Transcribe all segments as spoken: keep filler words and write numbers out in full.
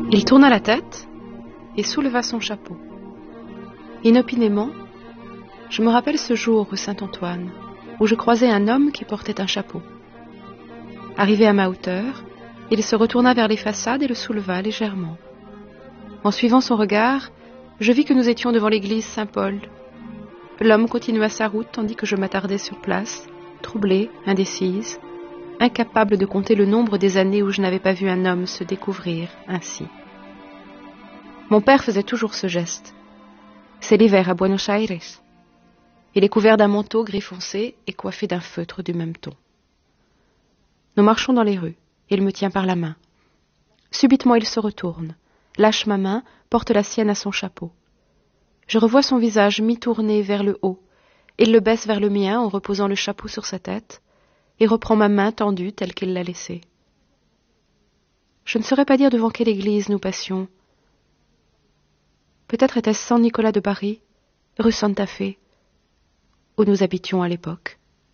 Il tourna la tête et souleva son chapeau. Inopinément, je me rappelle ce jour rue Saint-Antoine, où je croisai un homme qui portait un chapeau. Arrivé à ma hauteur, il se retourna vers les façades et le souleva légèrement. En suivant son regard, je vis que nous étions devant l'église Saint-Paul. L'homme continua sa route tandis que je m'attardais sur place, troublée, indécise, incapable de compter le nombre des années où je n'avais pas vu un homme se découvrir ainsi. Mon père faisait toujours ce geste. C'est l'hiver à Buenos Aires. Il est couvert d'un manteau gris foncé et coiffé d'un feutre du même ton. Nous marchons dans les rues. Il me tient par la main. Subitement, il se retourne, lâche ma main, porte la sienne à son chapeau. Je revois son visage mi-tourné vers le haut. Il le baisse vers le mien en reposant le chapeau sur sa tête et reprend ma main tendue telle qu'il l'a laissée. Je ne saurais pas dire devant quelle église nous passions. Peut-être était-ce San Nicolas de Bari, rue Santa Fe, où nous habitions à l'époque.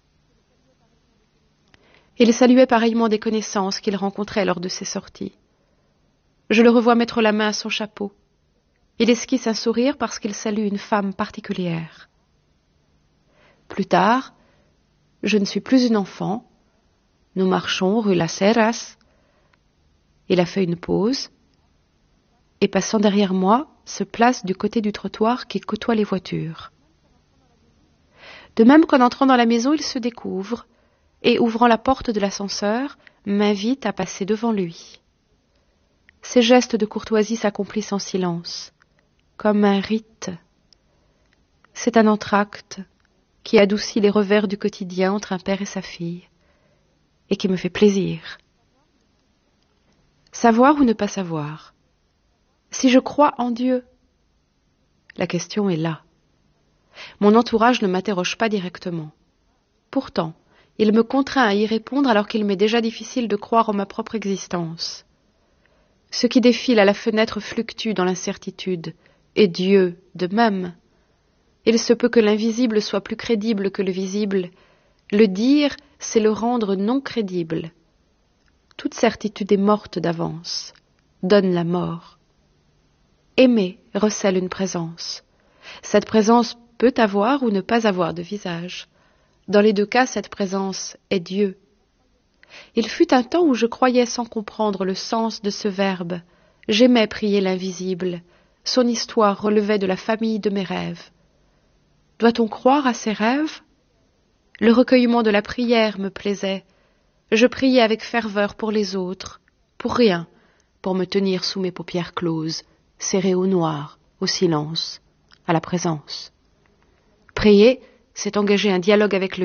Il saluait pareillement des connaissances qu'il rencontrait lors de ses sorties. Je le revois mettre la main à son chapeau. Il esquisse un sourire parce qu'il salue une femme particulière. Plus tard, je ne suis plus une enfant. Nous marchons rue Las Heras. Il a fait une pause et, passant derrière moi, se place du côté du trottoir qui côtoie les voitures. De même qu'en entrant dans la maison, il se découvre et, ouvrant la porte de l'ascenseur, m'invite à passer devant lui. Ces gestes de courtoisie s'accomplissent en silence, comme un rite. C'est un entr'acte qui adoucit les revers du quotidien entre un père et sa fille, et qui me fait plaisir. Savoir ou ne pas savoir? Si je crois en Dieu? La question est là. Mon entourage ne m'interroge pas directement. Pourtant, il me contraint à y répondre alors qu'il m'est déjà difficile de croire en ma propre existence. Ce qui défile à la fenêtre fluctue dans l'incertitude, et Dieu de même. Il se peut que l'invisible soit plus crédible que le visible. Le dire, c'est le rendre non crédible. Toute certitude est morte d'avance, donne la mort. Aimer recèle une présence. Cette présence peut avoir ou ne pas avoir de visage. Dans les deux cas, cette présence est Dieu. Il fut un temps où je croyais sans comprendre le sens de ce verbe. J'aimais prier l'invisible. Son histoire relevait de la famille de mes rêves. Doit-on croire à ces rêves? Le recueillement de la prière me plaisait. Je priais avec ferveur pour les autres, pour rien, pour me tenir sous mes paupières closes, serrées au noir, au silence, à la présence. Prier, c'est engager un dialogue avec le